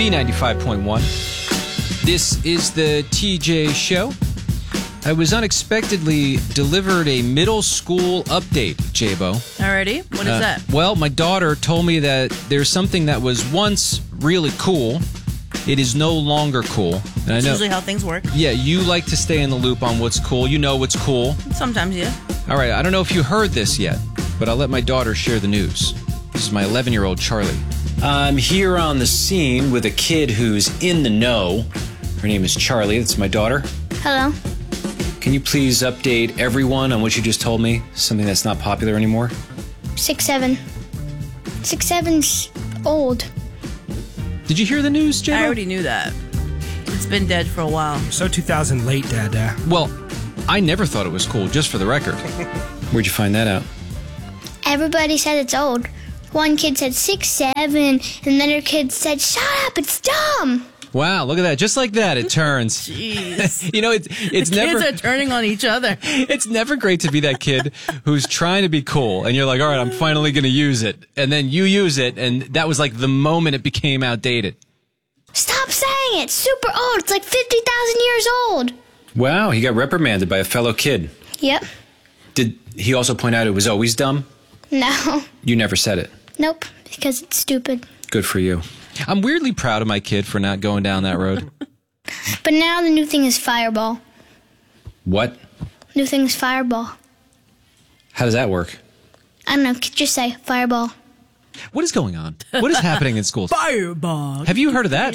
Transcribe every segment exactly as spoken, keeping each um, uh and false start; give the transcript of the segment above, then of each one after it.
B ninety-five point one. This is the T J Show. I was unexpectedly delivered a middle school update, J-Bo. Alrighty, what is uh, that? Well, my daughter told me that there's something that was once really cool. It is no longer cool. And That's I know, usually how things work. Yeah, you like to stay in the loop on what's cool. You know what's cool. Sometimes, yeah. All right, I don't know if you heard this yet, but I'll let my daughter share the news. This is my eleven-year-old Charlie. I'm here on the scene with a kid who's in the know. Her name is Charlie. That's my daughter. Hello. Can you please update everyone on what you just told me? Something that's not popular anymore? Six, seven. Six, seven's old. Did you hear the news, J-Bo? I already knew that. It's been dead for a while. So two thousand late, Dada. Well, I never thought it was cool, just for the record. Where'd you find that out? Everybody said it's old. One kid said six, seven, and another kid said, shut up, it's dumb. Wow, look at that. Just like that, it turns. Jeez. You know, it's it's the never... kids are turning on each other. It's never great to be that kid who's trying to be cool, and you're like, all right, I'm finally going to use it. And then you use it, and that was like the moment it became outdated. Stop saying it. It's super old. It's like fifty thousand years old. Wow, he got reprimanded by a fellow kid. Yep. Did he also point out it was always dumb? No. You never said it. Nope, because it's stupid. Good for you. I'm weirdly proud of my kid for not going down that road. But now the new thing is Fireball. What? New thing is Fireball. How does that work? I don't know, just say Fireball. What is going on? What is happening in schools? Fireball. Have you heard of that?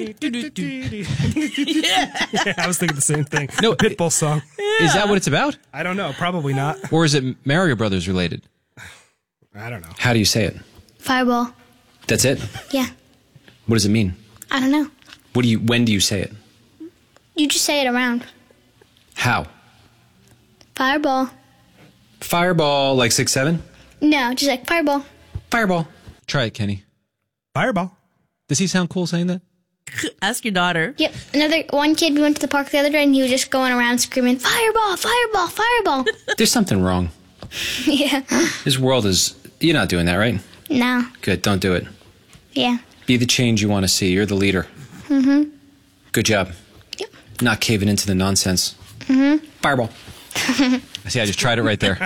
Yeah, I was thinking the same thing. No, the Pitbull song. Is that what it's about? I don't know. Probably not. Or is it Mario Brothers related? I don't know. How do you say it? Fireball. That's it? Yeah. What does it mean? I don't know. What do you? When do you say it? You just say it around. How? Fireball. Fireball, like six seven? No, just like Fireball. Fireball. Try it, Kenny. Fireball. Does he sound cool saying that? Ask your daughter. Yep. Another one kid, we went to the park the other day, and he was just going around screaming, Fireball, Fireball, Fireball. There's something wrong. Yeah. This world is... You're not doing that, right? No. Good, don't do it. Yeah. Be the change you want to see. You're the leader. Mm-hmm. Good job. Yep. Not caving into the nonsense. Mm-hmm. Fireball. See, I just tried it right there.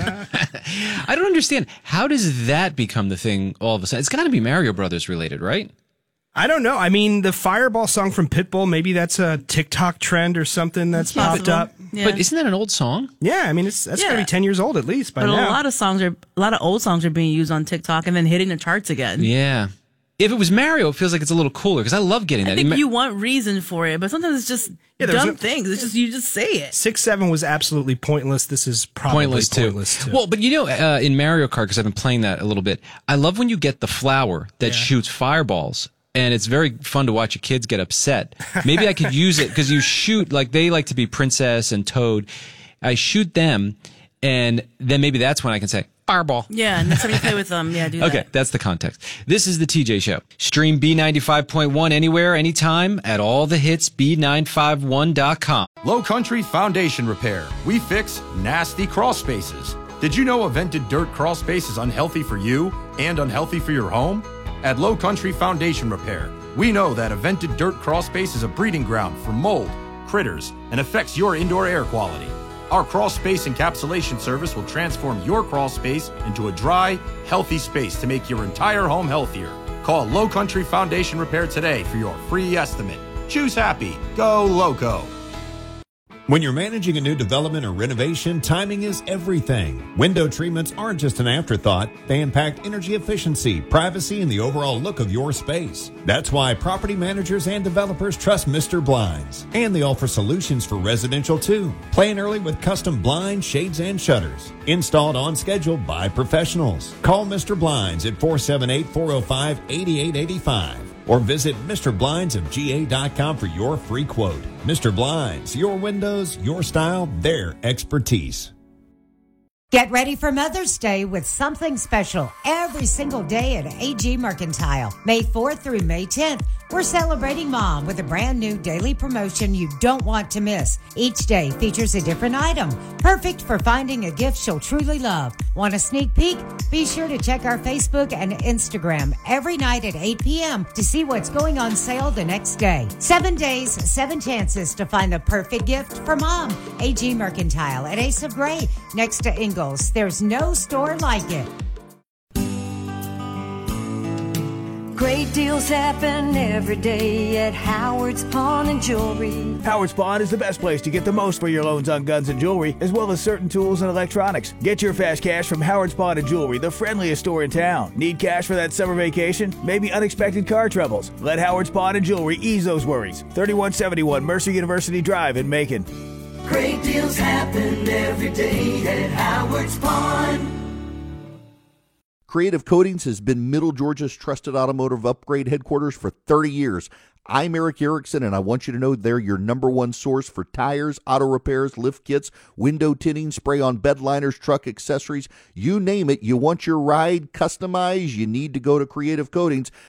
I don't understand. How does that become the thing all of a sudden? It's got to be Mario Brothers related, right? I don't know. I mean, the Fireball song from Pitbull, maybe that's a TikTok trend or something that's Yeah. popped up. Yeah. But isn't that an old song? Yeah, I mean, it's that's Yeah. got to be ten years old at least by But now. a lot of songs are, a lot of old songs are being used on TikTok and then hitting the charts again. Yeah. If it was Mario, it feels like it's a little cooler because I love getting I that. think Ma- you want reason for it, but sometimes it's just Yeah, there's dumb no- things. It's just, you just say it. Six seven was absolutely pointless. This is probably pointless, pointless, too. too. Well, but you know, uh, in Mario Kart, because I've been playing that a little bit, I love when you get the flower that Yeah. shoots fireballs. And it's very fun to watch your kids get upset. Maybe I could use it because you shoot, like they like to be Princess and Toad. I shoot them, and then maybe that's when I can say, Fireball. Yeah, next time you play with them, yeah, do that. Okay, that's the context. This is the T J Show. Stream B ninety-five point one anywhere, anytime at all the hits B nine five one dot com. Low Country Foundation Repair. We fix nasty crawl spaces. Did you know a vented dirt crawl space is unhealthy for you and unhealthy for your home? At Low Country Foundation Repair, we know that a vented dirt crawl space is a breeding ground for mold, critters, and affects your indoor air quality. Our crawl space encapsulation service will transform your crawl space into a dry, healthy space to make your entire home healthier. Call Low Country Foundation Repair today for your free estimate. Choose happy. Go Loco. When you're managing a new development or renovation, timing is everything. Window treatments aren't just an afterthought. They impact energy efficiency, privacy, and the overall look of your space. That's why property managers and developers trust Mister Blinds. And they offer solutions for residential too. Plan early with custom blinds, shades, and shutters. Installed on schedule by professionals. Call Mister Blinds at four seven eight, four oh five, eight eight eight five. Or visit Mister Blinds of G A dot com for your free quote. Mister Blinds, your windows, your style, their expertise. Get ready for Mother's Day with something special every single day at A G Mercantile. May fourth through May tenth, we're celebrating Mom with a brand new daily promotion you don't want to miss. Each day features a different item, perfect for finding a gift she'll truly love. Want a sneak peek? Be sure to check our Facebook and Instagram every night at eight p.m. to see what's going on sale the next day. Seven days, seven chances to find the perfect gift for Mom. A G Mercantile at Ace of Gray, next to Ingalls. There's no store like it. Great deals happen every day at Howard's Pawn and Jewelry. Howard's Pawn is the best place to get the most for your loans on guns and jewelry, as well as certain tools and electronics. Get your fast cash from Howard's Pawn and Jewelry, the friendliest store in town. Need cash for that summer vacation? Maybe unexpected car troubles? Let Howard's Pawn and Jewelry ease those worries. thirty-one seventy-one Mercer University Drive in Macon. Great deals happen every day at Howard's Pawn. Creative Coatings has been Middle Georgia's trusted automotive upgrade headquarters for thirty years. I'm Eric Erickson, and I want you to know they're your number one source for tires, auto repairs, lift kits, window tinting, spray-on bed liners, truck accessories. You name it, you want your ride customized, you need to go to Creative Coatings.